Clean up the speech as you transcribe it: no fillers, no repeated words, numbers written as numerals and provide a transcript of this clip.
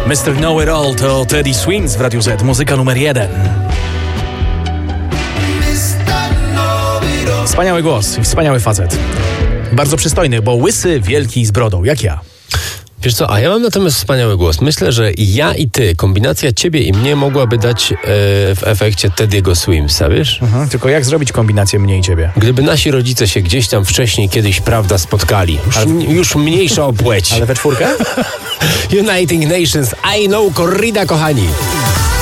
Mr. Know It All to Teddy Swims w Radiu Z, muzyka numer 1. Wspaniały głos i wspaniały facet. Bardzo przystojny, bo łysy, wielki z brodą, jak ja. Wiesz co, a ja mam natomiast wspaniały głos. Myślę, że ja i ty, kombinacja ciebie i mnie mogłaby dać w efekcie Teddy'ego Swimsa, wiesz? Tylko jak zrobić kombinację mnie i ciebie? Gdyby nasi rodzice się gdzieś tam wcześniej kiedyś, prawda, spotkali. Już mniejsza o płeć. Ale we czwórkę? Uniting Nations, I know, corrida, kochani.